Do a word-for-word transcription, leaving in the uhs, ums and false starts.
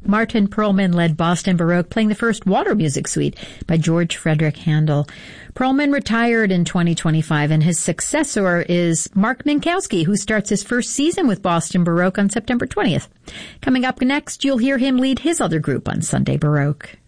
Martin Perlman led Boston Baroque, playing the first Water Music Suite by George Frederick Handel. Perlman retired in twenty twenty-five, and his successor is Mark Minkowski, who starts his first season with Boston Baroque on September twentieth. Coming up next, you'll hear him lead his other group on Sunday Baroque.